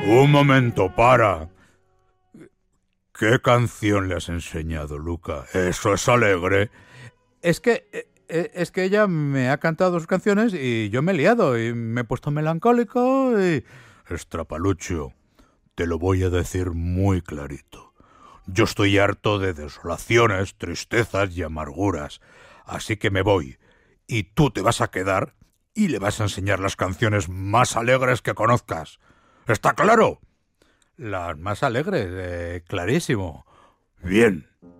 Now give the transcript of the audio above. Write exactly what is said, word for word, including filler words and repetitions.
Un momento, para. ¿Qué canción le has enseñado, Luca? Eso es alegre. Es que... eh, eh, Es que ella me ha cantado sus canciones y yo me he liado y me he puesto melancólico y... Estrapalucho, te lo voy a decir muy clarito. Yo estoy harto de desolaciones, tristezas y amarguras. Así que me voy. Y tú te vas a quedar y le vas a enseñar las canciones más alegres que conozcas. ¿Está claro? Las más alegres, eh, clarísimo. Bien.